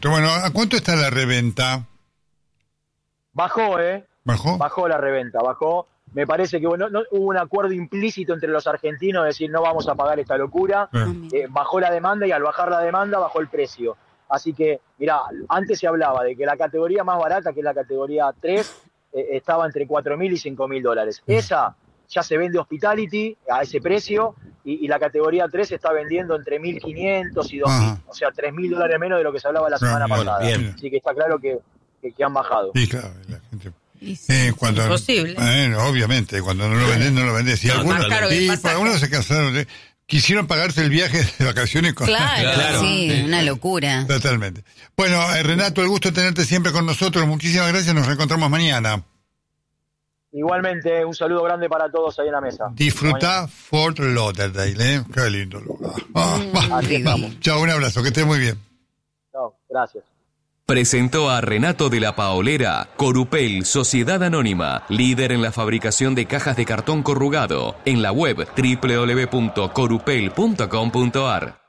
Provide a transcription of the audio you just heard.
Bueno, ¿a cuánto está la reventa? Bajó, ¿Bajó? Bajó la reventa, bajó. Me parece que no hubo un acuerdo implícito entre los argentinos de decir no vamos a pagar esta locura. Bajó la demanda y al bajar la demanda bajó el precio. Así que, mirá, antes se hablaba de que la categoría más barata, que es la categoría 3, estaba entre $4.000 y $5.000. Esa ya se vende Hospitality a ese precio y la categoría 3 está vendiendo entre 1.500 y 2.000. O sea, $3.000 menos de lo que se hablaba la semana pasada. Bien. Así que está claro que han bajado. Sí, claro, la gente... cuando, imposible. Obviamente, cuando no lo vendés, no lo vendés. Si algunos se casaron, quisieron pagarse el viaje de vacaciones con... Claro. Sí, una locura. Totalmente. Bueno, Renato, el gusto de tenerte siempre con nosotros. Muchísimas gracias, nos reencontramos mañana. Igualmente, un saludo grande para todos ahí en la mesa. Disfrutá Fort Lauderdale, Qué lindo lugar. Así estamos. Chao, un abrazo, que estés muy bien. Chao, gracias. Presentó a Renato de la Paolera, Corupel, Sociedad Anónima, líder en la fabricación de cajas de cartón corrugado, en la web www.corupel.com.ar.